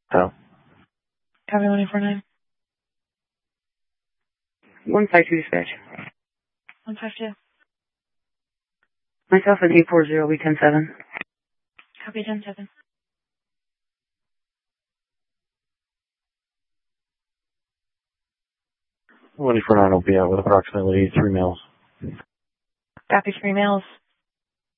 Oh. Copy 149. 152 dispatch. 152. Myself at 840, we 10-7. Copy 10-7. Ready for 9 will be out with approximately 3 males. Copy 3 males.